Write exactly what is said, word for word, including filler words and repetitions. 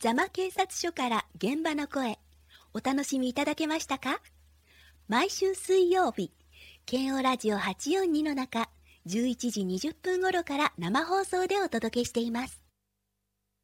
座間警察署から現場の声、お楽しみいただけましたか？毎週水曜日、ケーオーラジオはちよんにの中、じゅういちじにじゅっぷん頃から生放送でお届けしています。